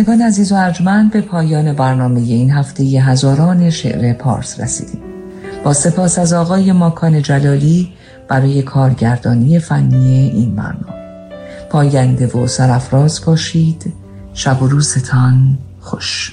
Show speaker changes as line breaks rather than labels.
شنوندگان عزیز و ارجمند، به پایان برنامه این هفته هزاران شعر پارس رسیدیم. با سپاس از آقای ماکان جلالی برای کارگردانی فنی این برنامه. پاینده و سرافراز باشید. شب و روزتان خوش.